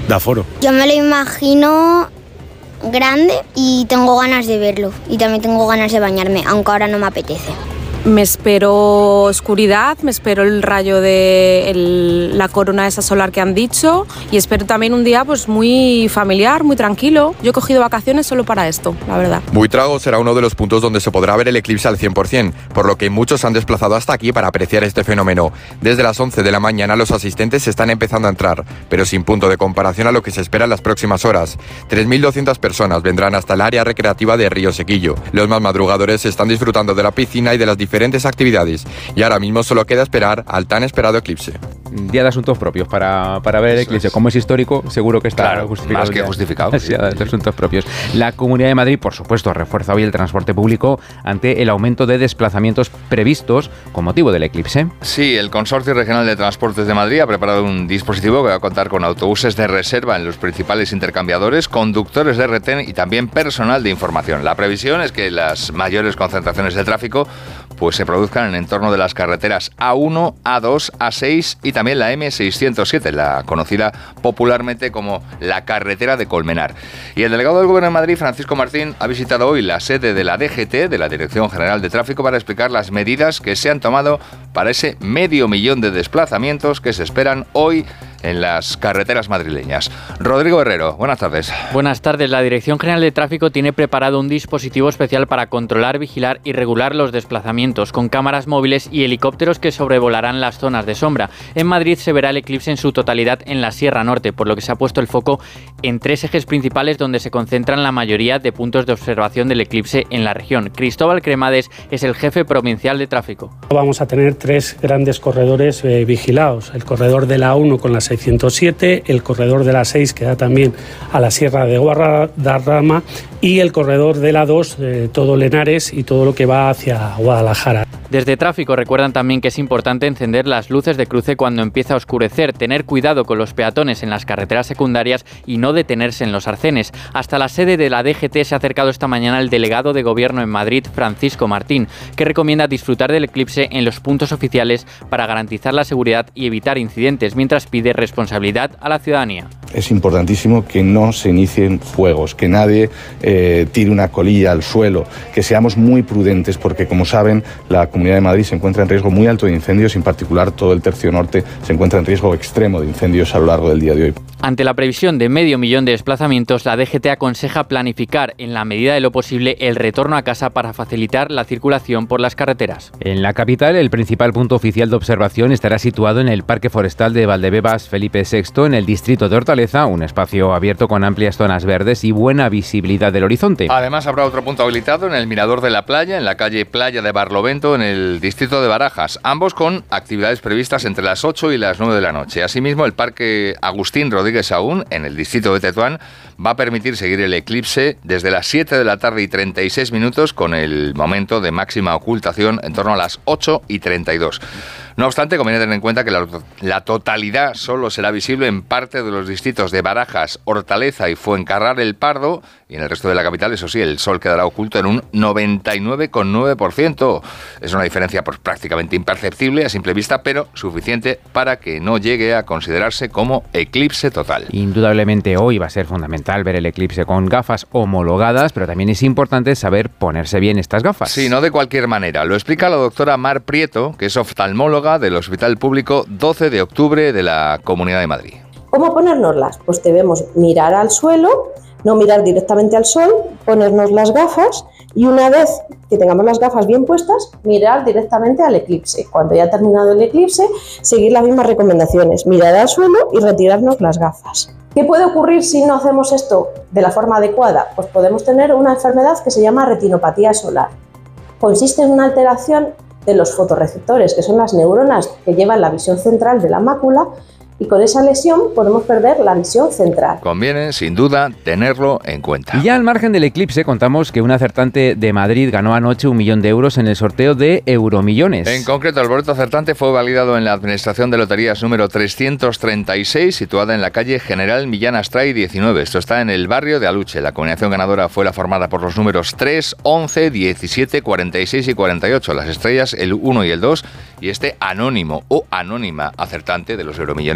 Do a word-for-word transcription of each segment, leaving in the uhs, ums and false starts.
de aforo. Yo me lo imagino grande y tengo ganas de verlo. Y también tengo ganas de bañarme, aunque ahora no me apetece. Me espero oscuridad, me espero el rayo de el, la corona esa solar que han dicho y espero también un día pues muy familiar, muy tranquilo. Yo he cogido vacaciones solo para esto, la verdad. Buitrago será uno de los puntos donde se podrá ver el eclipse al cien por ciento, por lo que muchos se han desplazado hasta aquí para apreciar este fenómeno. Desde las once de la mañana los asistentes están empezando a entrar, pero sin punto de comparación a lo que se espera en las próximas horas. tres mil doscientas personas vendrán hasta el área recreativa de Río Sequillo. Los más madrugadores están disfrutando de la piscina y de las diferentes diferentes actividades y ahora mismo solo queda esperar al tan esperado eclipse. Día de asuntos propios para, para ver el eclipse. Es. Como es histórico, seguro que está claro, justificado. Más que ya. justificado. Sí, de asuntos propios. La Comunidad de Madrid, por supuesto, refuerza hoy el transporte público ante el aumento de desplazamientos previstos con motivo del eclipse. Sí, el Consorcio Regional de Transportes de Madrid ha preparado un dispositivo que va a contar con autobuses de reserva en los principales intercambiadores, conductores de retén y también personal de información. La previsión es que las mayores concentraciones de tráfico pues se produzcan en entorno de las carreteras A uno, A dos, A seis y también la eme seiscientos siete, la conocida popularmente como la carretera de Colmenar. Y el delegado del Gobierno de Madrid, Francisco Martín, ha visitado hoy la sede de la D G T, de la Dirección General de Tráfico, para explicar las medidas que se han tomado para ese medio millón de desplazamientos que se esperan hoy en las carreteras madrileñas. Rodrigo Herrero, buenas tardes. Buenas tardes. La Dirección General de Tráfico tiene preparado un dispositivo especial para controlar, vigilar y regular los desplazamientos, con cámaras móviles y helicópteros que sobrevolarán las zonas de sombra. En Madrid se verá el eclipse en su totalidad en la Sierra Norte, por lo que se ha puesto el foco en tres ejes principales donde se concentran la mayoría de puntos de observación del eclipse en la región. Cristóbal Cremades es el jefe provincial de tráfico. Vamos a tener tres grandes corredores eh, vigilados. El corredor de la A uno con la seiscientos siete, el corredor de la seis que da también a la Sierra de Guadarrama y el corredor de la dos, eh, todo Lenares y todo lo que va hacia Guadalajara. Desde Tráfico recuerdan también que es importante encender las luces de cruce cuando empieza a oscurecer, tener cuidado con los peatones en las carreteras secundarias y no detenerse en los arcenes. Hasta la sede de la D G T se ha acercado esta mañana el delegado de Gobierno en Madrid, Francisco Martín, que recomienda disfrutar del eclipse en los puntos oficiales para garantizar la seguridad y evitar incidentes, mientras pide responsabilidad a la ciudadanía. Es importantísimo que no se inicien fuegos, que nadie eh, tire una colilla al suelo, que seamos muy prudentes porque, como saben, la Comunidad de Madrid se encuentra en riesgo muy alto de incendios, en particular todo el tercio norte se encuentra en riesgo extremo de incendios a lo largo del día de hoy. Ante la previsión de medio millón de desplazamientos, la D G T aconseja planificar, en la medida de lo posible, el retorno a casa para facilitar la circulación por las carreteras. En la capital, el principal punto oficial de observación estará situado en el Parque Forestal de Valdebebas Felipe sexto, en el distrito de Hortaleza, un espacio abierto con amplias zonas verdes y buena visibilidad del horizonte. Además, habrá otro punto habilitado en el Mirador de la Playa, en la calle Playa de Barlovento, en el distrito de Barajas, ambos con actividades previstas entre las ocho y las nueve de la noche. Asimismo, el Parque Agustín Rodríguez Saúl, en el distrito de Tetuán, va a permitir seguir el eclipse desde las siete de la tarde y treinta y seis minutos, con el momento de máxima ocultación en torno a las ocho y treinta y dos. No obstante, conviene tener en cuenta que la, la totalidad solo será visible en parte de los distritos de Barajas, Hortaleza y Fuencarral el Pardo, y en el resto de la capital, eso sí, el sol quedará oculto en un noventa y nueve coma nueve por ciento. Es una diferencia pues, prácticamente imperceptible a simple vista, pero suficiente para que no llegue a considerarse como eclipse total. Indudablemente hoy va a ser fundamental ver el eclipse con gafas homologadas, pero también es importante saber ponerse bien estas gafas. Sí, no de cualquier manera. Lo explica la doctora Mar Prieto, que es oftalmóloga del Hospital Público doce de octubre de la Comunidad de Madrid. ¿Cómo ponérnoslas? Pues debemos mirar al suelo, no mirar directamente al sol, ponernos las gafas y una vez que tengamos las gafas bien puestas, mirar directamente al eclipse. Cuando ya ha terminado el eclipse, seguir las mismas recomendaciones, mirar al suelo y retirarnos las gafas. ¿Qué puede ocurrir si no hacemos esto de la forma adecuada? Pues podemos tener una enfermedad que se llama retinopatía solar. Consiste en una alteración de los fotorreceptores, que son las neuronas que llevan la visión central de la mácula, y con esa lesión podemos perder la visión central. Conviene, sin duda, tenerlo en cuenta. Y ya al margen del eclipse, contamos que un acertante de Madrid ganó anoche un millón de euros en el sorteo de Euromillones. En concreto, el boleto acertante fue validado en la Administración de Loterías número trescientos treinta y seis, situada en la calle General Millán Astray diecinueve. Esto está en el barrio de Aluche. La combinación ganadora fue la formada por los números tres, once, diecisiete, cuarenta y seis y cuarenta y ocho. Las estrellas, el uno y el dos, y este anónimo o anónima acertante de los Euromillones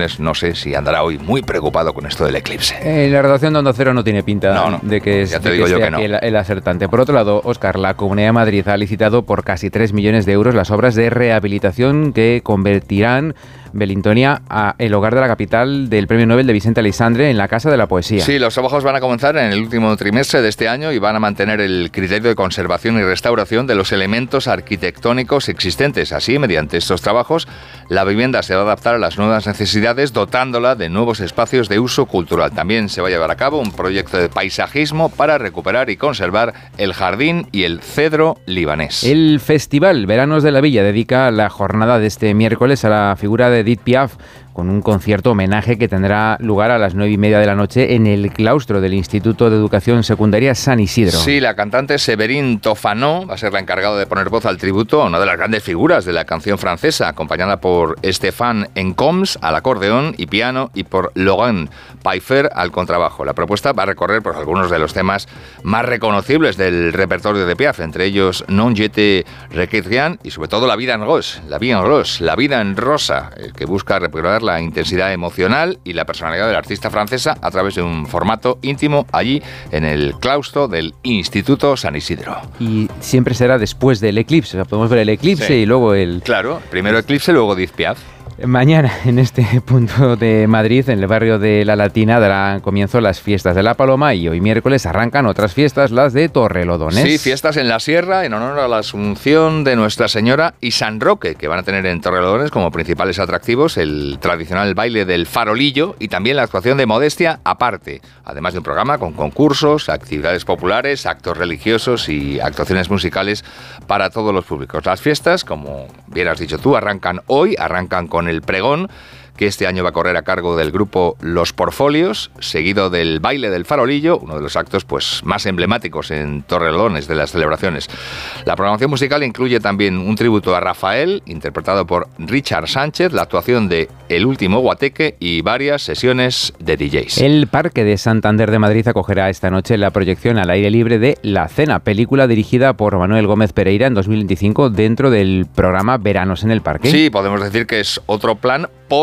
Lunes, no sé si andará hoy muy preocupado con esto del eclipse. Eh, la redacción de Onda Cero no tiene pinta no, no. de que, es, ya te de digo que yo sea que no. el, el acertante. Por otro lado, Óscar, la Comunidad de Madrid ha licitado por casi tres millones de euros las obras de rehabilitación que convertirán Belintonia a el hogar de la capital del Premio Nobel de Vicente Aleixandre en la Casa de la Poesía. Sí, los trabajos van a comenzar en el último trimestre de este año y van a mantener el criterio de conservación y restauración de los elementos arquitectónicos existentes. Así, mediante estos trabajos, la vivienda se va a adaptar a las nuevas necesidades, dotándola de nuevos espacios de uso cultural. También se va a llevar a cabo un proyecto de paisajismo para recuperar y conservar el jardín y el cedro libanés. El Festival Veranos de la Villa dedica la jornada de este miércoles a la figura de Edith Piaf, con un concierto homenaje que tendrá lugar a las nueve y media de la noche en el claustro del Instituto de Educación Secundaria San Isidro. Sí, la cantante Séverine Tofano va a ser la encargada de poner voz al tributo a una de las grandes figuras de la canción francesa, acompañada por Stéphane Encoms al acordeón y piano y por Laurent Pfeiffer al contrabajo. La propuesta va a recorrer por algunos de los temas más reconocibles del repertorio de Piaf, entre ellos Non je te regrette rien y sobre todo La vida en rose, La vie en rose, La vida en rosa, que busca recordar la intensidad emocional y la personalidad de la artista francesa a través de un formato íntimo allí en el claustro del Instituto San Isidro. Y siempre será después del eclipse, o sea, podemos ver el eclipse sí. y luego el... Claro, primero eclipse, luego Edith Piaf. Mañana, en este punto de Madrid, en el barrio de La Latina, darán comienzo las fiestas de la Paloma y hoy miércoles arrancan otras fiestas, las de Torrelodones. Sí, fiestas en la Sierra en honor a la Asunción de Nuestra Señora y San Roque, que van a tener en Torrelodones como principales atractivos el tradicional baile del farolillo y también la actuación de Modestia aparte, además de un programa con concursos, actividades populares, actos religiosos y actuaciones musicales para todos los públicos. Las fiestas, como bien has dicho tú, arrancan hoy, arrancan con el pregón, que este año va a correr a cargo del grupo Los Porfolios, seguido del baile del farolillo, uno de los actos pues más emblemáticos en Torrelodones de las celebraciones. La programación musical incluye también un tributo a Rafael, interpretado por Richard Sánchez, la actuación de El Último Guateque y varias sesiones de D Js. El Parque de Santander de Madrid acogerá esta noche la proyección al aire libre de La Cena, película dirigida por Manuel Gómez Pereira en dos mil veinticinco dentro del programa Veranos en el Parque. Sí, podemos decir que es otro plan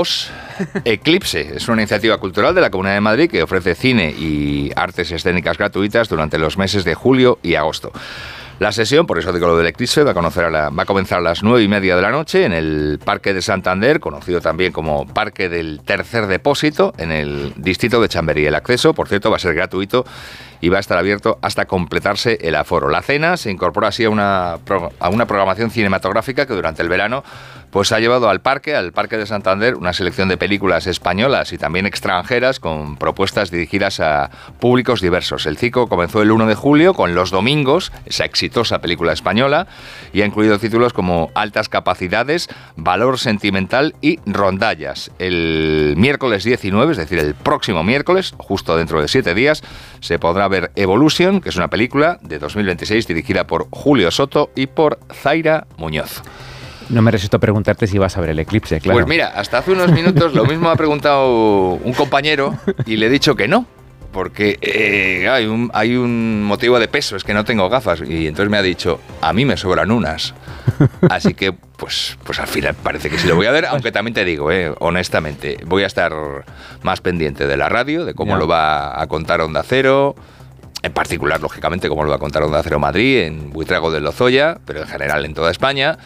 post-eclipse. Es una iniciativa cultural de la Comunidad de Madrid que ofrece cine y artes escénicas gratuitas durante los meses de julio y agosto. La sesión, por eso digo lo del eclipse, va a, conocer a la, va a comenzar a las nueve y media de la noche en el Parque de Santander, conocido también como Parque del Tercer Depósito, en el distrito de Chamberí. El acceso, por cierto, va a ser gratuito y va a estar abierto hasta completarse el aforo. La cena se incorpora así a una, a una programación cinematográfica que durante el verano pues ha llevado al parque, al Parque de Santander, una selección de películas españolas y también extranjeras con propuestas dirigidas a públicos diversos. El ciclo comenzó el uno de julio con Los Domingos, esa exitosa película española, y ha incluido títulos como Altas Capacidades, Valor Sentimental y Rondallas. El miércoles diecinueve, es decir, el próximo miércoles, justo dentro de siete días, se podrá ver Evolution, que es una película de dos mil veintiséis dirigida por Julio Soto y por Zaira Muñoz. No me resisto a preguntarte si vas a ver el eclipse, claro. Pues mira, hasta hace unos minutos lo mismo me ha preguntado un compañero y le he dicho que no, porque eh, hay, un, hay un motivo de peso, es que no tengo gafas, y entonces me ha dicho, a mí me sobran unas. Así que, pues, pues al final parece que sí lo voy a ver, aunque también te digo, eh, honestamente, voy a estar más pendiente de la radio, de cómo yeah. lo va a contar Onda Cero. En particular, lógicamente, cómo lo va a contar Onda Cero Madrid, en Buitrago de Lozoya, pero en general en toda España.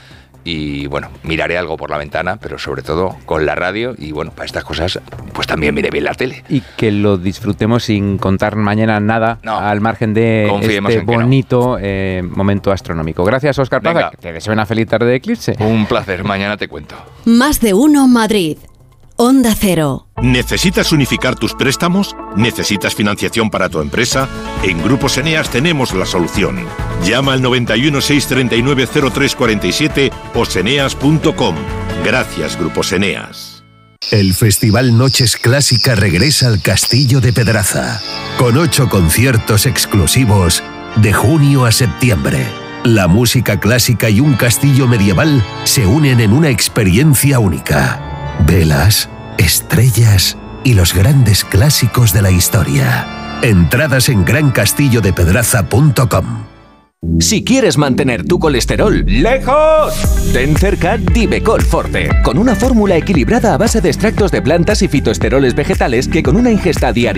Y bueno, miraré algo por la ventana, pero sobre todo con la radio. Y bueno, para estas cosas, pues también mire bien la tele. Y que lo disfrutemos sin contar mañana nada, no, al margen de este bonito no. eh, momento astronómico. Gracias, Óscar Plaza. Te deseo una feliz tarde de eclipse. Un placer, mañana te cuento. Más de uno Madrid. Onda Cero. ¿Necesitas unificar tus préstamos? ¿Necesitas financiación para tu empresa? En Grupos Eneas tenemos la solución. Llama al noventa y uno, seiscientos treinta y nueve, cero tres cuarenta y siete o seneas punto com. Gracias, Grupos Eneas. El Festival Noches Clásica regresa al Castillo de Pedraza, con ocho conciertos exclusivos de junio a septiembre. La música clásica y un castillo medieval se unen en una experiencia única. Velas, estrellas y los grandes clásicos de la historia. Entradas en gran castillo de pedraza punto com. Si quieres mantener tu colesterol lejos, ten cerca Divecol Forte, con una fórmula equilibrada a base de extractos de plantas y fitoesteroles vegetales que con una ingesta diaria